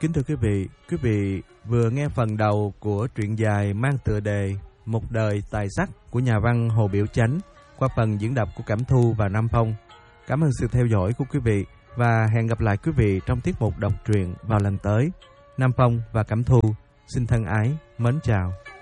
Kính thưa quý vị vừa nghe phần đầu của truyện dài mang tựa đề Một đời tài sắc của nhà văn Hồ Biểu Chánh qua phần diễn đọc của Cẩm Thu và Nam Phong. Cảm ơn sự theo dõi của quý vị và hẹn gặp lại quý vị trong tiết mục đọc truyện vào lần tới. Nam Phong và Cẩm Thu xin thân ái mến chào.